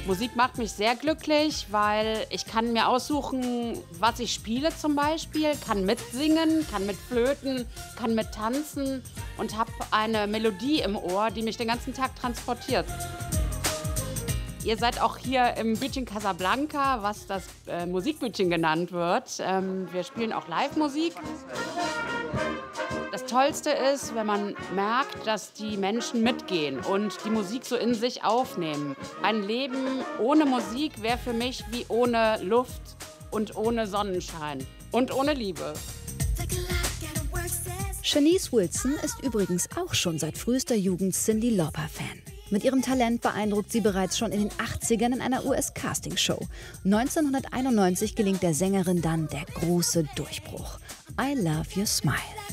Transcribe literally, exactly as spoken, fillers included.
Musik macht mich sehr glücklich, weil ich kann mir aussuchen, was ich spiele zum Beispiel, kann mitsingen, kann mitflöten, kann mittanzen und habe eine Melodie im Ohr, die mich den ganzen Tag transportiert. Ihr seid auch hier im Bütchen Casablanca, was das äh, Musikbütchen genannt wird. Ähm, wir spielen auch Live-Musik. Das Tollste ist, wenn man merkt, dass die Menschen mitgehen und die Musik so in sich aufnehmen. Ein Leben ohne Musik wäre für mich wie ohne Luft und ohne Sonnenschein und ohne Liebe. Shanice Wilson ist übrigens auch schon seit frühester Jugend Cyndi Lauper-Fan. Mit ihrem Talent beeindruckt sie bereits schon in den achtzigern in einer U S-Castingshow. neunzehnhunderteinundneunzig gelingt der Sängerin dann der große Durchbruch. I Love Your Smile.